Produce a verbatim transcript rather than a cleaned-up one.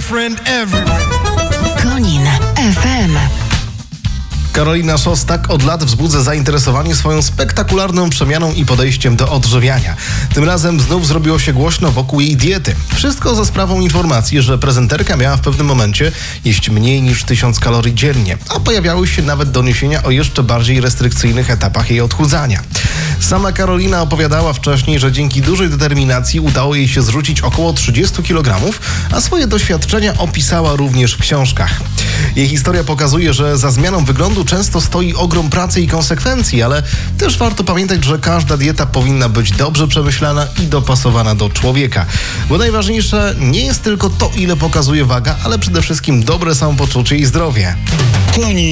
boyfriend everywhere. Konin F M. Karolina Szostak od lat wzbudza zainteresowanie swoją spektakularną przemianą i podejściem do odżywiania. Tym razem znów zrobiło się głośno wokół jej diety. Wszystko za sprawą informacji, że prezenterka miała w pewnym momencie jeść mniej niż tysiąc kalorii dziennie, a pojawiały się nawet doniesienia o jeszcze bardziej restrykcyjnych etapach jej odchudzania. Sama Karolina opowiadała wcześniej, że dzięki dużej determinacji udało jej się zrzucić około trzydzieści kilogramów, a swoje doświadczenia opisała również w książkach. Jej historia pokazuje, że za zmianą wyglądu często stoi ogrom pracy i konsekwencji, ale też warto pamiętać, że każda dieta powinna być dobrze przemyślana i dopasowana do człowieka. Bo najważniejsze nie jest tylko to, ile pokazuje waga, ale przede wszystkim dobre samopoczucie i zdrowie. Konin